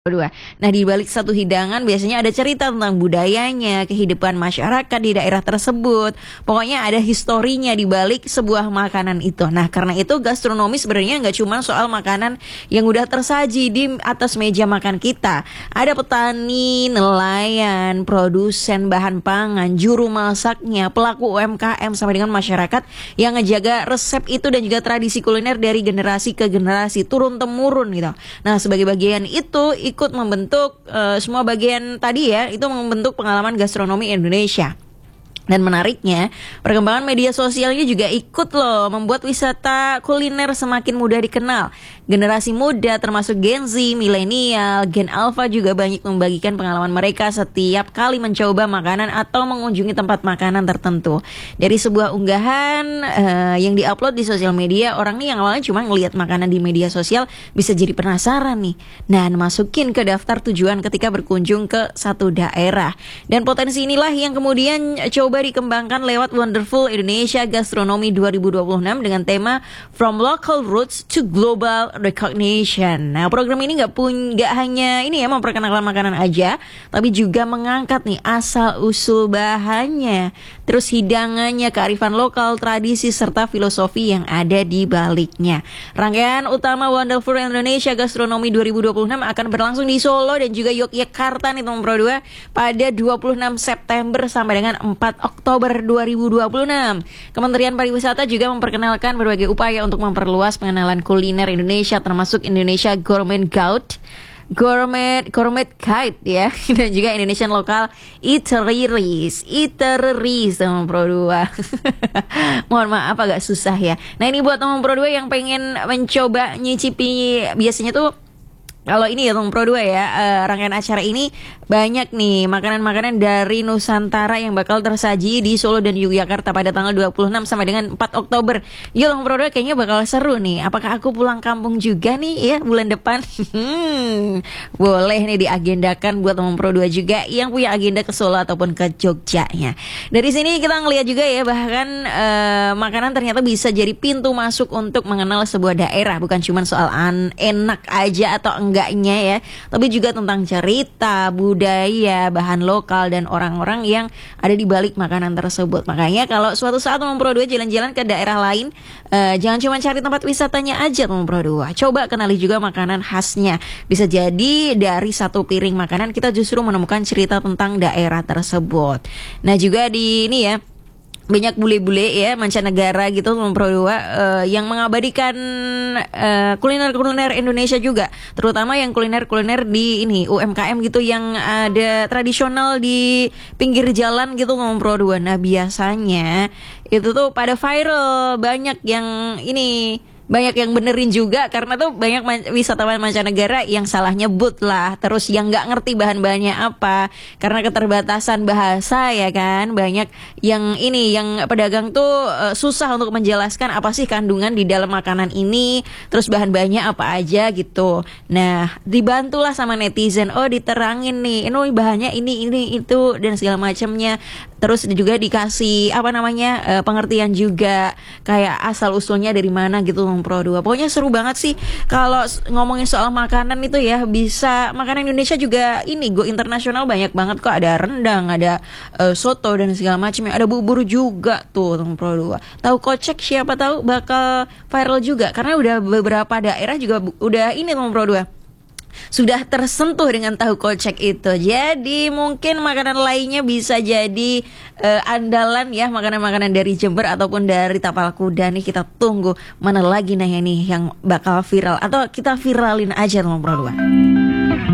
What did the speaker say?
Dua. Nah, di balik satu hidangan biasanya ada cerita tentang budayanya, kehidupan masyarakat di daerah tersebut. Pokoknya ada historinya di balik sebuah makanan itu. Nah, karena itu gastronomi sebenarnya nggak cuma soal makanan yang udah tersaji di atas meja makan kita. Ada petani, nelayan, produsen bahan pangan, juru masaknya, pelaku UMKM sampai dengan masyarakat yang ngejaga resep itu dan juga tradisi kuliner dari generasi ke generasi turun temurun gitu. Nah, sebagai bagian itu ikut membentuk semua bagian tadi ya, itu membentuk pengalaman gastronomi Indonesia. Dan menariknya, perkembangan media sosialnya juga ikut loh membuat wisata kuliner semakin mudah dikenal. Generasi muda termasuk Gen Z, milenial, Gen Alpha juga banyak membagikan pengalaman mereka setiap kali mencoba makanan atau mengunjungi tempat makanan tertentu. Dari sebuah unggahan yang diupload di sosial media, orang nih yang awalnya cuma ngelihat makanan di media sosial bisa jadi penasaran nih. Nah, masukin ke daftar tujuan ketika berkunjung ke satu daerah. Dan potensi inilah yang kemudian coba dikembangkan lewat Wonderful Indonesia Gastronomi 2026 dengan tema From Local Roots to Global Recognition. Nah, program ini nggak hanya ini ya memperkenalkan makanan aja, tapi juga mengangkat nih asal usul bahannya, terus hidangannya, kearifan lokal, tradisi serta filosofi yang ada di baliknya. Rangkaian utama Wonderful Indonesia Gastronomi 2026 akan berlangsung di Solo dan juga Yogyakarta nih teman Pro 2 pada 26 September sampai dengan 4 Oktober 2026. Kementerian Pariwisata juga memperkenalkan berbagai upaya untuk memperluas pengenalan kuliner Indonesia termasuk Indonesia Gourmet Guide ya, dan juga Indonesian Local Eateries teman Pro 2. Mohon maaf agak susah ya. Nah, ini buat teman Pro 2 yang pengen mencoba nyicipi, biasanya tuh kalau ini ya teman Pro 2 ya, rangkaian acara ini banyak nih makanan-makanan dari Nusantara yang bakal tersaji di Solo dan Yogyakarta pada tanggal 26 sampai dengan 4 Oktober. Yo teman Pro 2 kayaknya bakal seru nih. Apakah aku pulang kampung juga nih ya bulan depan? Boleh nih diagendakan buat teman Pro 2 juga yang punya agenda ke Solo ataupun ke Jogjanya. Dari sini kita ngelihat juga ya, bahkan makanan ternyata bisa jadi pintu masuk untuk mengenal sebuah daerah. Bukan cuma soal enak aja atau enggaknya ya, tapi juga tentang cerita, budaya, bahan lokal dan orang-orang yang ada di balik makanan tersebut. Makanya kalau suatu saat teman Pro 2 jalan-jalan ke daerah lain, jangan cuma cari tempat wisatanya aja teman Pro 2. Coba kenali juga makanan khasnya. Bisa jadi dari satu piring makanan kita justru menemukan cerita tentang daerah tersebut. Nah, juga di ini ya, banyak bule-bule ya mancanegara gitu teman Pro 2 yang mengabadikan kuliner-kuliner Indonesia juga, terutama yang kuliner-kuliner di ini UMKM gitu yang ada tradisional di pinggir jalan gitu teman Pro 2. Nah, biasanya itu tuh pada viral, banyak yang ini, banyak yang benerin juga karena tuh banyak wisatawan mancanegara yang salah nyebut lah, terus yang nggak ngerti bahan-bahannya apa karena keterbatasan bahasa ya kan. Banyak yang ini, yang pedagang tuh susah untuk menjelaskan apa sih kandungan di dalam makanan ini, terus bahan-bahannya apa aja gitu. Nah, dibantulah sama netizen, oh diterangin nih, ini bahannya ini itu dan segala macamnya. Terus juga dikasih pengertian juga kayak asal usulnya dari mana gitu Pro 2. Pokoknya seru banget sih kalau ngomongin soal makanan itu ya. Bisa makanan Indonesia juga ini go internasional banyak banget kok. Ada rendang, ada soto dan segala macam. Ada bubur juga tuh teman Pro 2. Tahu kocek siapa tahu bakal viral juga karena udah beberapa daerah juga udah ini teman Pro 2 sudah tersentuh dengan tahu kocek itu. Jadi mungkin makanan lainnya bisa jadi andalan ya, makanan-makanan dari Jember ataupun dari Tapal Kuda nih. Kita tunggu mana lagi nih yang bakal viral atau kita viralin aja teman Pro 2.